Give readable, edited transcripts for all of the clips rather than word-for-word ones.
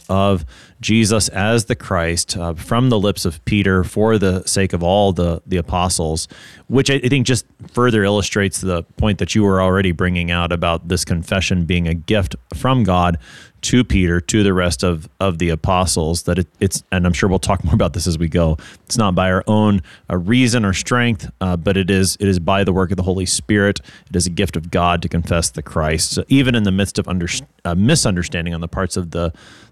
of Jesus as the Christ from the lips of Peter for the sake of all the apostles, which I think just further illustrates the point that you were already bringing out about this confession being a gift from God to Peter, to the rest of the apostles, that it's, and I'm sure we'll talk more about this as we go, it's not by our own reason or strength, but it is by the work of the Holy Spirit. It is a gift of God to confess the Christ. So even in the midst of misunderstanding on the parts of the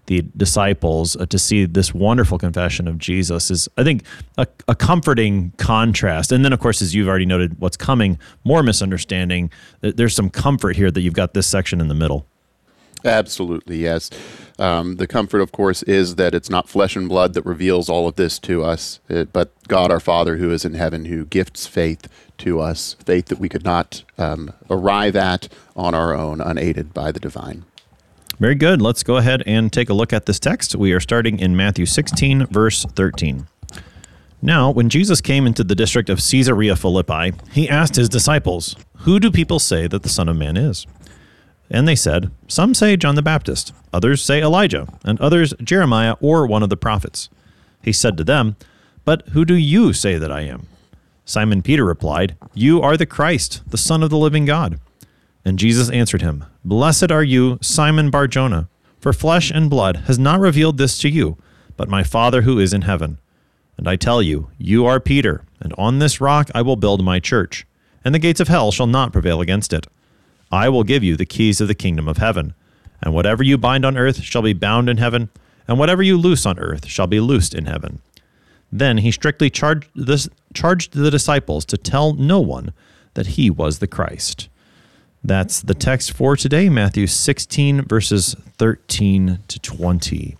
disciples, to see this wonderful confession of Jesus is, I think, a comforting contrast. And then, of course, as you've already noted, what's coming, more misunderstanding. There's some comfort here that you've got this section in the middle. Absolutely, yes. The comfort, of course, is that it's not flesh and blood that reveals all of this to us, but God our Father who is in heaven, who gifts faith to us, faith that we could not arrive at on our own, unaided by the divine. Very good. Let's go ahead and take a look at this text. We are starting in Matthew 16, verse 13. Now, when Jesus came into the district of Caesarea Philippi, he asked his disciples, "Who do people say that the Son of Man is?" And they said, "Some say John the Baptist, others say Elijah, and others Jeremiah or one of the prophets." He said to them, "But who do you say that I am?" Simon Peter replied, "You are the Christ, the Son of the living God." And Jesus answered him, "Blessed are you, Simon Bar-Jonah, for flesh and blood has not revealed this to you, but my Father who is in heaven. And I tell you, you are Peter, and on this rock I will build my church, and the gates of hell shall not prevail against it. I will give you the keys of the kingdom of heaven, and whatever you bind on earth shall be bound in heaven, and whatever you loose on earth shall be loosed in heaven." Then he strictly charged the disciples to tell no one that he was the Christ. That's the text for today, Matthew 16, verses 13 to 20.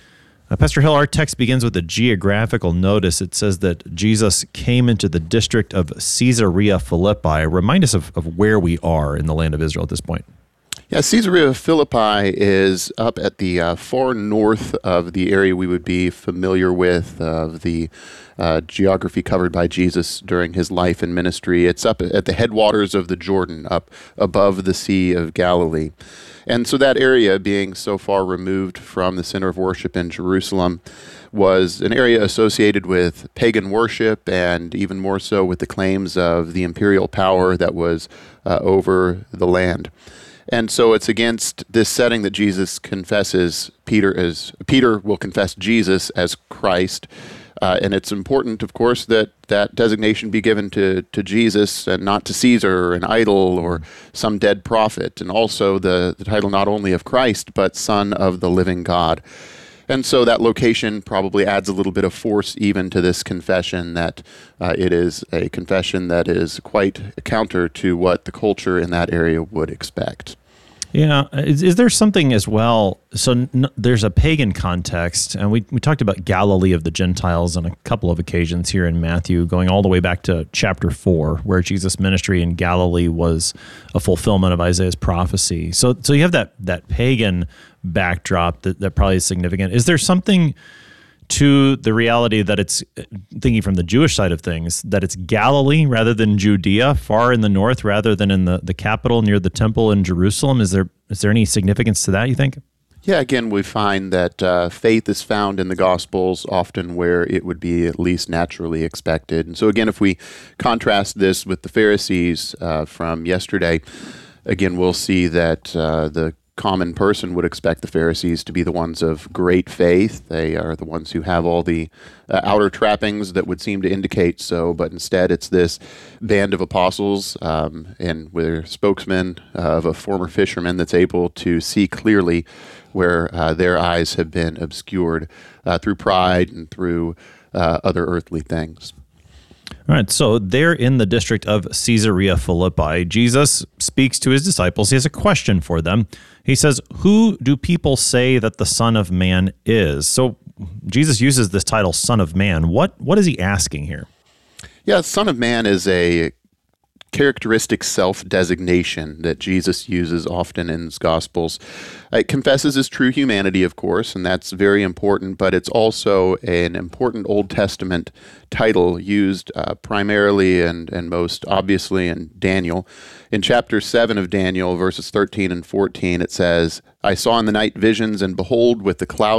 Pastor Hill, our text begins with a geographical notice. It says that Jesus came into the district of Caesarea Philippi. Remind us of where we are in the land of Israel at this point. Yeah, Caesarea Philippi is up at the far north of the area we would be familiar with, of the geography covered by Jesus during his life and ministry. It's up at the headwaters of the Jordan, up above the Sea of Galilee. And so that area, being so far removed from the center of worship in Jerusalem, was an area associated with pagan worship, and even more so with the claims of the imperial power that was over the land. And so it's against this setting that Jesus confesses Peter will confess Jesus as Christ. And it's important, of course, that that designation be given to Jesus and not to Caesar or an idol or some dead prophet. And also the title not only of Christ, but Son of the living God. And so that location probably adds a little bit of force even to this confession, that it is a confession that is quite counter to what the culture in that area would expect. Yeah. Is there something as well? So there's a pagan context, and we talked about Galilee of the Gentiles on a couple of occasions here in Matthew, going all the way back to chapter 4, where Jesus' ministry in Galilee was a fulfillment of Isaiah's prophecy. So you have that pagan backdrop that probably is significant. Is there something to the reality that it's, thinking from the Jewish side of things, that it's Galilee rather than Judea, far in the north rather than in the capital near the temple in Jerusalem? Is there any significance to that, you think? Yeah, again, we find that faith is found in the Gospels often where it would be at least naturally expected. And so again, if we contrast this with the Pharisees from yesterday, again, we'll see that the common person would expect the Pharisees to be the ones of great faith. They are the ones who have all the outer trappings that would seem to indicate so, but instead it's this band of apostles and with spokesman of a former fisherman that's able to see clearly where their eyes have been obscured through pride and through other earthly things. All right, so there in the district of Caesarea Philippi, Jesus speaks to his disciples. He has a question for them. He says, "Who do people say that the Son of Man is?" So Jesus uses this title, Son of Man. What is he asking here? Yeah, Son of Man is a characteristic self-designation that Jesus uses often in his Gospels. It confesses his true humanity, of course, and that's very important, but it's also an important Old Testament title used primarily and most obviously in Daniel. In chapter 7 of Daniel, verses 13 and 14, it says, "I saw in the night visions, and behold, with the clouds